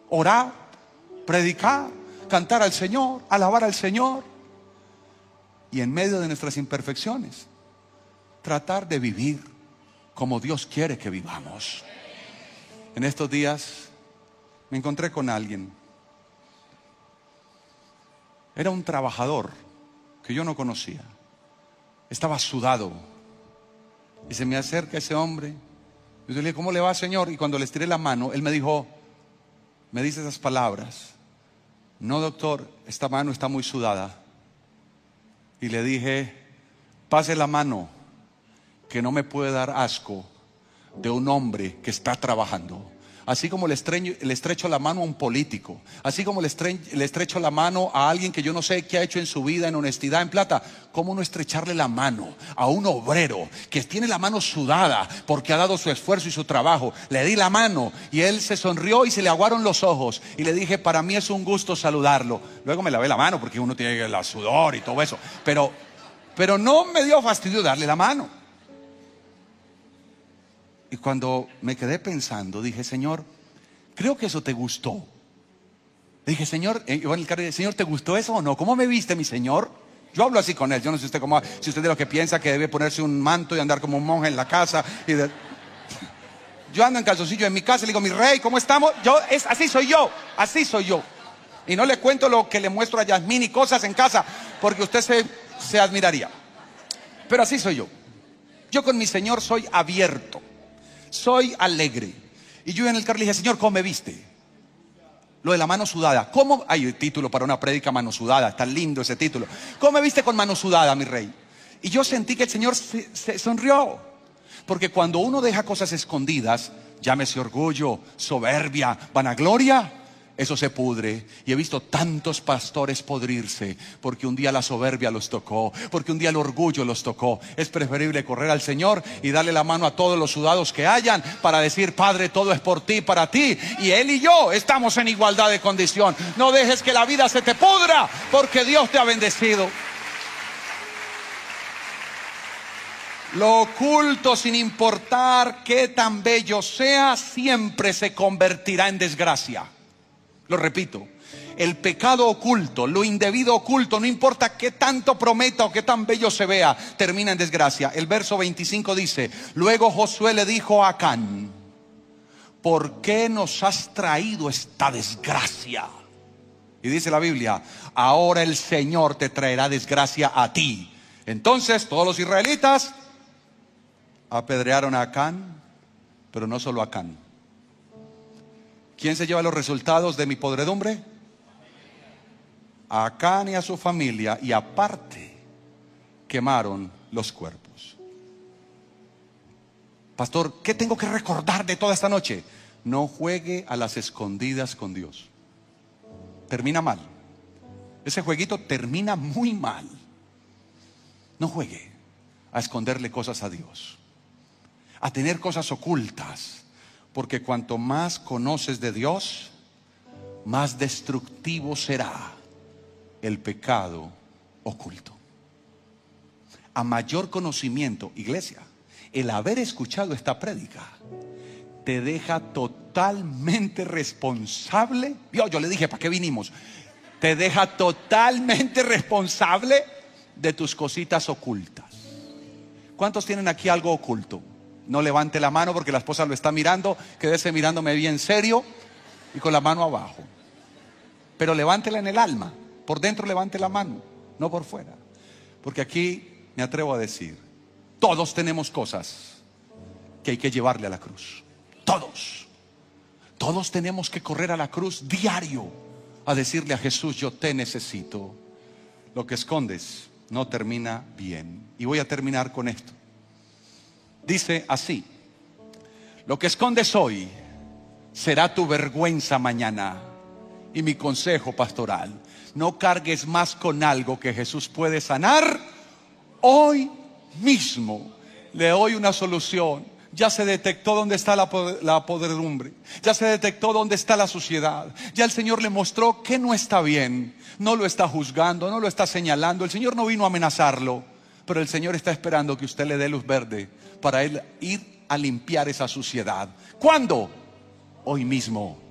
orar, predicar, cantar al Señor, alabar al Señor. Y en medio de nuestras imperfecciones, tratar de vivir como Dios quiere que vivamos. En estos días me encontré con alguien. Era un trabajador que yo no conocía. Estaba sudado. Y se me acerca ese hombre. Y yo le dije, ¿cómo le va, señor? Y cuando le estiré la mano, él me dijo, me dice esas palabras: no, doctor, esta mano está muy sudada. Y le dije, pase la mano, que no me puede dar asco de un hombre que está trabajando. Así como le estrecho la mano a un político, así como le estrecho la mano a alguien que yo no sé qué ha hecho en su vida, en honestidad, en plata, ¿cómo no estrecharle la mano a un obrero que tiene la mano sudada porque ha dado su esfuerzo y su trabajo? Le di la mano y él se sonrió y se le aguaron los ojos. Y le dije, para mí es un gusto saludarlo. Luego me lavé la mano porque uno tiene el sudor y todo eso. Pero no me dio fastidio darle la mano. Y cuando me quedé pensando, dije, Señor, creo que eso te gustó. Dije, Señor, iba en el carro y dije, Señor, ¿te gustó eso o no? ¿Cómo me viste, mi Señor? Yo hablo así con él. Yo no sé si usted de lo que piensa que debe ponerse un manto y andar como un monje en la casa. Yo ando en calzoncillo en mi casa y le digo, mi rey, ¿cómo estamos? Así soy yo, así soy yo. Y no le cuento lo que le muestro a Yasmín y cosas en casa, porque usted se admiraría. Pero así soy yo. Yo con mi Señor soy abierto. Soy alegre. Y yo en el carro le dije, Señor, ¿cómo me viste? Lo de la mano sudada. ¿Cómo? Hay título para una prédica, mano sudada. Está lindo ese título. ¿Cómo me viste con mano sudada, mi rey? Y yo sentí que el Señor se sonrió. Porque cuando uno deja cosas escondidas, llámese orgullo, soberbia, vanagloria, eso se pudre. Y he visto tantos pastores podrirse porque un día la soberbia los tocó, porque un día el orgullo los tocó. Es preferible correr al Señor y darle la mano a todos los sudados que hayan para decir, Padre, todo es por ti, para ti. Y Él y yo estamos en igualdad de condición. No dejes que la vida se te pudra, porque Dios te ha bendecido. Lo oculto, sin importar qué tan bello sea, siempre se convertirá en desgracia. Lo repito, el pecado oculto, lo indebido oculto, no importa qué tanto prometa o qué tan bello se vea, termina en desgracia. El verso 25 dice, luego Josué le dijo a Acán, ¿por qué nos has traído esta desgracia? Y dice la Biblia, ahora el Señor te traerá desgracia a ti. Entonces todos los israelitas apedrearon a Acán, pero no solo a Acán. ¿Quién se lleva los resultados de mi podredumbre? A Acán y a su familia, y aparte quemaron los cuerpos. Pastor, ¿qué tengo que recordar de toda esta noche? No juegue a las escondidas con Dios. Termina mal. Ese jueguito termina muy mal. No juegue a esconderle cosas a Dios, a tener cosas ocultas. Porque cuanto más conoces de Dios, más destructivo será el pecado oculto. A mayor conocimiento, iglesia, el haber escuchado esta prédica te deja totalmente responsable. Yo le dije, ¿para qué vinimos? Te deja totalmente responsable de tus cositas ocultas. ¿Cuántos tienen aquí algo oculto? No levante la mano porque la esposa lo está mirando. Quédese mirándome bien serio y con la mano abajo. Pero levántela en el alma. Por dentro levante la mano, no por fuera. Porque aquí me atrevo a decir, todos tenemos cosas que hay que llevarle a la cruz. Todos tenemos que correr a la cruz diario a decirle a Jesús, yo te necesito. Lo que escondes no termina bien. Y voy a terminar con esto. Dice así, lo que escondes hoy será tu vergüenza mañana. Y mi consejo pastoral, no cargues más con algo que Jesús puede sanar hoy mismo. Le doy una solución. Ya se detectó dónde está la podredumbre. Ya se detectó dónde está la suciedad. Ya el Señor le mostró que no está bien. No lo está juzgando, no lo está señalando. El Señor no vino a amenazarlo, pero el Señor está esperando que usted le dé luz verde para Él ir a limpiar esa suciedad. ¿Cuándo? Hoy mismo.